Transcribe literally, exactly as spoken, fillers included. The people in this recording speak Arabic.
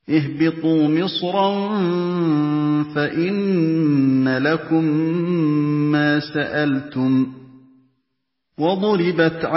اهْبِطُوا مِصْرًا فَإِنَّ لَكُم مَّا سَأَلْتُمْ ۗ وَضُرِبَتْ